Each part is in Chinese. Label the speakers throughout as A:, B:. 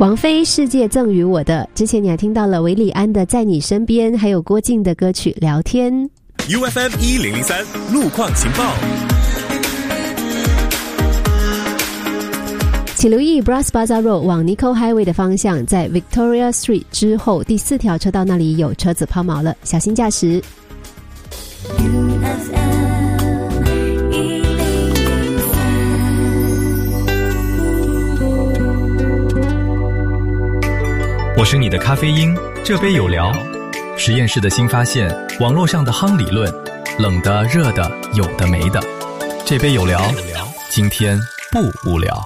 A: 王菲世界赠予我的，之前你还听到了韦礼安的在你身边，还有郭靖的歌曲聊天。
B: UFM 1003路况情报，
A: 请留意 Bras Basah Road 往 Nicoll Highway 的方向，在 Victoria Street 之后第4条车道那里有车子抛锚了，小心驾驶。
C: 我是你的咖啡因，这杯有聊。实验室的新发现，网络上的夯理论，冷的热的有的没的，这杯有聊，今天不无聊。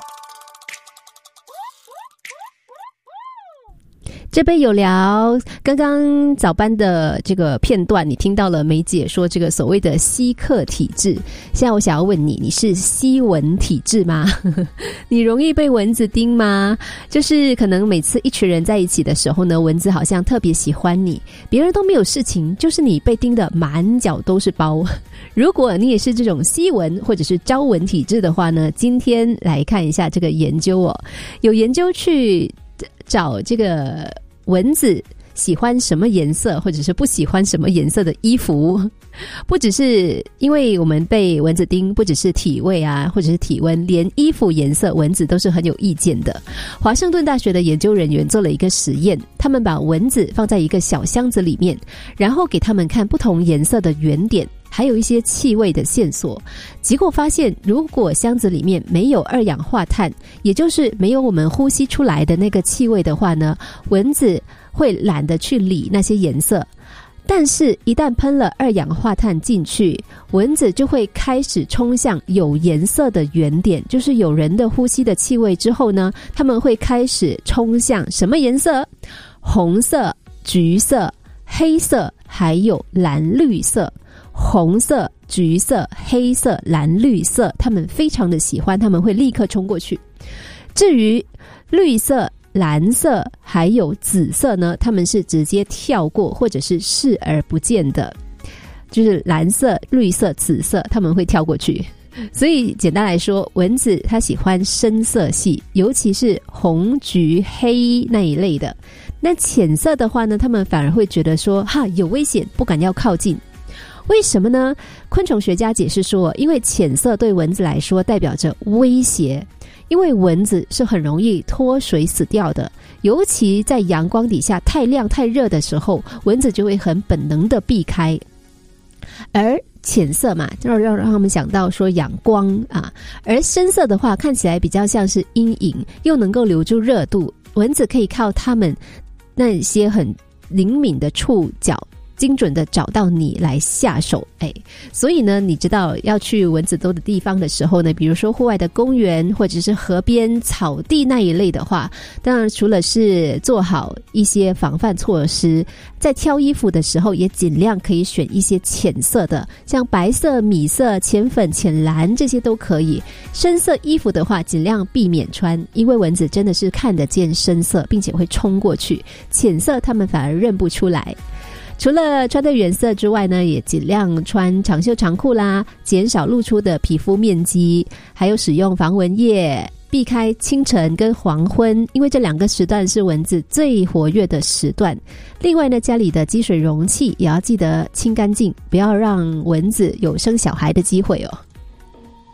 A: 这杯有聊，刚刚早班的这个片段你听到了梅姐说这个所谓的吸客体质，现在我想要问你，你是吸蚊体质吗？你容易被蚊子叮吗？就是可能每次一群人在一起的时候呢，蚊子好像特别喜欢你，别人都没有事情，就是你被叮得满脚都是包。如果你也是这种吸蚊或者是招蚊体质的话呢，今天来看一下这个研究哦，有研究去找这个蚊子喜欢什么颜色或者是不喜欢什么颜色的衣服，不只是因为我们被蚊子叮，不只是体味啊或者是体温，连衣服颜色蚊子都是很有意见的。华盛顿大学的研究人员做了一个实验，他们把蚊子放在一个小箱子里面，然后给他们看不同颜色的圆点还有一些气味的线索，结果发现如果箱子里面没有二氧化碳，也就是没有我们呼吸出来的那个气味的话呢，蚊子会懒得去理那些颜色，但是一旦喷了二氧化碳进去，蚊子就会开始冲向有颜色的圆点，就是有人的呼吸的气味之后呢，他们会开始冲向什么颜色？红色、橘色、黑色还有蓝绿色。红色、橘色、黑色、蓝绿色，他们非常的喜欢，他们会立刻冲过去。至于绿色、蓝色还有紫色呢，他们是直接跳过或者是视而不见的，就是蓝色、绿色、紫色他们会跳过去。所以简单来说，蚊子它喜欢深色系，尤其是红、橘、黑那一类的。那浅色的话呢，他们反而会觉得说哈有危险，不敢要靠近。为什么呢？昆虫学家解释说，因为浅色对蚊子来说代表着威胁，因为蚊子是很容易脱水死掉的，尤其在阳光底下太亮太热的时候，蚊子就会很本能的避开。而浅色嘛，让他们想到说阳光啊，而深色的话看起来比较像是阴影，又能够留住热度，蚊子可以靠他们那些很灵敏的触角精准的找到你来下手。所以呢，你知道要去蚊子多的地方的时候呢，比如说户外的公园或者是河边草地那一类的话，当然除了是做好一些防范措施，在挑衣服的时候也尽量可以选一些浅色的，像白色、米色、浅粉、浅蓝这些都可以。深色衣服的话尽量避免穿，因为蚊子真的是看得见深色并且会冲过去，浅色他们反而认不出来。除了穿的原色之外呢，也尽量穿长袖长裤啦，减少露出的皮肤面积，还有使用防蚊液，避开清晨跟黄昏，因为这2个时段是蚊子最活跃的时段。另外呢，家里的积水容器也要记得清干净，不要让蚊子有生小孩的机会哦。